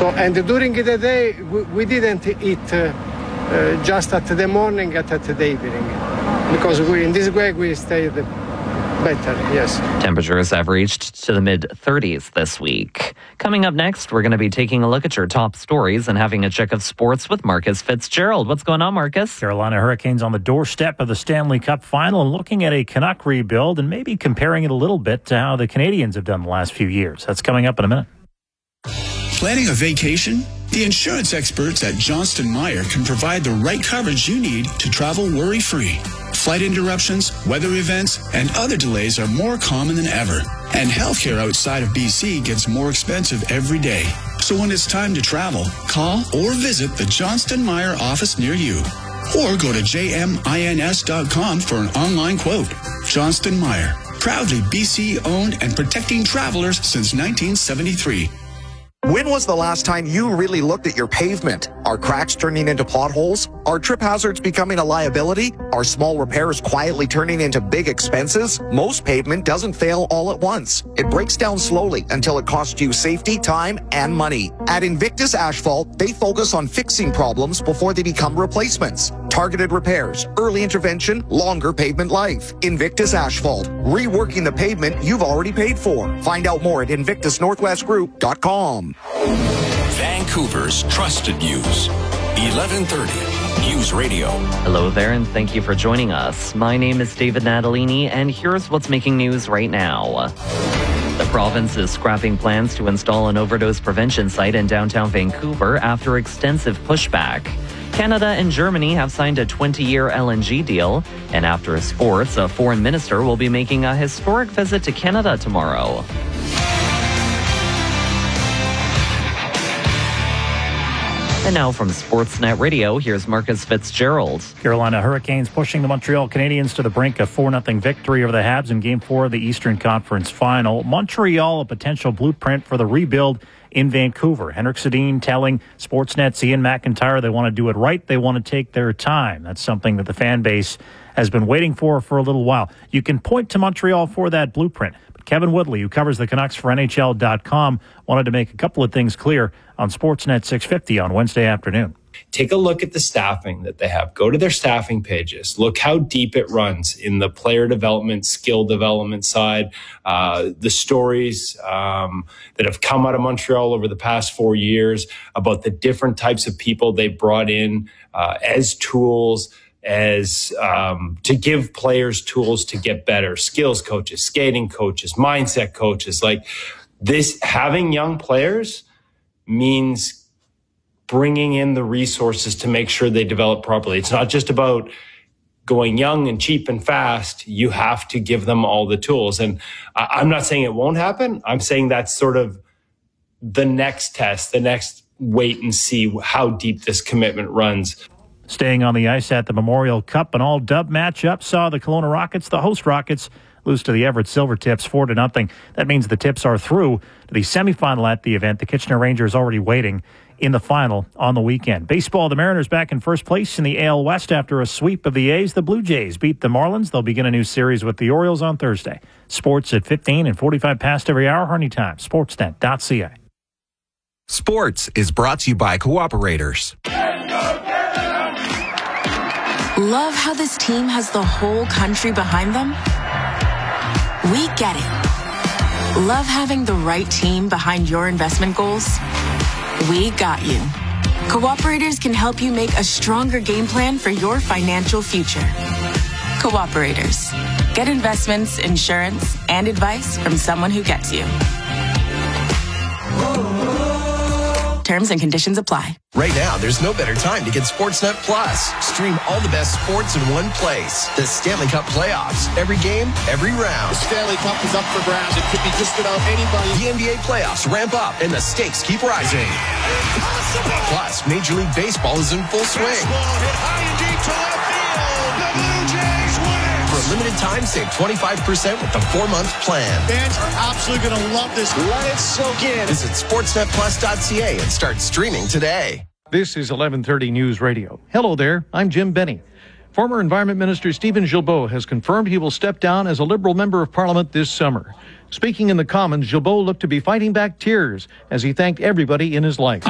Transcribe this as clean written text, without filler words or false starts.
So, and during the day, we didn't eat just at the morning and at the evening, because in this way we stayed better, yes. Temperatures have reached to the mid-30s this week. Coming up next, we're going to be taking a look at your top stories and having a check of sports with Marcus Fitzgerald. What's going on, Marcus? Carolina Hurricanes on the doorstep of the Stanley Cup final and looking at a Canuck rebuild and maybe comparing it a little bit to how the Canadians have done the last few years. That's coming up in a minute. Planning a vacation? The insurance experts at Johnston Meyer can provide the right coverage you need to travel worry-free. Flight interruptions, weather events, and other delays are more common than ever. And healthcare outside of BC gets more expensive every day. So when it's time to travel, call or visit the Johnston Meyer office near you. Or go to jmins.com for an online quote. Johnston Meyer, proudly BC-owned and protecting travelers since 1973. When was the last time you really looked at your pavement? Are cracks turning into potholes? Are trip hazards becoming a liability? Are small repairs quietly turning into big expenses? Most pavement doesn't fail all at once. It breaks down slowly until it costs you safety, time, and money. At Invictus Asphalt, they focus on fixing problems before they become replacements. Targeted repairs, early intervention, longer pavement life. Invictus Asphalt, reworking the pavement you've already paid for. Find out more at invictusnorthwestgroup.com. Vancouver's trusted news. 1130 News Radio. Hello there, and thank you for joining us. My name is David Natalini, and here's what's making news right now. The province is scrapping plans to install an overdose prevention site in downtown Vancouver after extensive pushback. Canada and Germany have signed a 20-year LNG deal, and after sports, a foreign minister will be making a historic visit to Canada tomorrow. And now from Sportsnet Radio, here's Marcus Fitzgerald. Carolina Hurricanes pushing the Montreal Canadiens to the brink of 4-0 victory over the Habs in Game 4 of the Eastern Conference Final. Montreal, a potential blueprint for the rebuild in Vancouver. Henrik Sedin telling Sportsnet's Ian McIntyre they want to do it right. They want to take their time. That's something that the fan base has been waiting for a little while. You can point to Montreal for that blueprint. But Kevin Woodley, who covers the Canucks for NHL.com, wanted to make a couple of things clear on Sportsnet 650 on Wednesday afternoon. Take a look at the staffing that they have. Go to their staffing pages. Look how deep it runs in the player development, skill development side. The stories that have come out of Montreal over the past 4 years about the different types of people they brought in as tools, as to give players tools to get better. Skills coaches, skating coaches, mindset coaches. Like this, having young players means bringing in the resources to make sure they develop properly. It's not just about going young and cheap and fast. You have to give them all the tools. And I'm not saying it won't happen. I'm saying that's sort of the next test, the next wait and see how deep this commitment runs. Staying on the ice at the Memorial Cup, an all-dub matchup saw the Kelowna Rockets, the host Rockets, lose to the Everett Silvertips 4-0. That means the Tips are through to the semifinal at the event. The Kitchener Rangers already waiting in the final on the weekend. Baseball, the Mariners back in first place in the AL West after a sweep of the A's. The Blue Jays beat the Marlins. They'll begin a new series with the Orioles on Thursday. Sports at 15 and 45 past every hour. Harney Time, sportsnet.ca. Sports is brought to you by Cooperators. Love how this team has the whole country behind them? We get it. Love having the right team behind your investment goals? We got you. Cooperators can help you make a stronger game plan for your financial future. Cooperators. Get investments, insurance, and advice from someone who gets you. Terms and conditions apply. Right now, there's no better time to get Sportsnet Plus. Stream all the best sports in one place. The Stanley Cup playoffs. Every game, every round. The Stanley Cup is up for grabs. It could be just about anybody. The NBA playoffs ramp up and the stakes keep rising. Plus, Major League Baseball is in full swing. Baseball hit high and deep to left field. The Blue Jays win it. For a limited time, save 25% with the 4-month plan. Fans are absolutely going to love this. Let it soak in. Visit sportsnetplus.ca and start streaming today. This is 1130 News Radio. Hello there, I'm Jim Benny. Former Environment Minister Stephen Guilbeault has confirmed he will step down as a Liberal Member of Parliament this summer. Speaking in the Commons, Guilbeault looked to be fighting back tears as he thanked everybody in his life.